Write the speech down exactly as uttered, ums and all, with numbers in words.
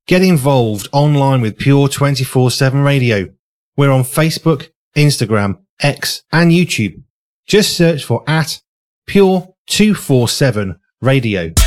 Get involved online with Pure twenty-four seven Radio. We're on Facebook, Instagram, X, and YouTube. Just search for at Pure two forty-seven Radio.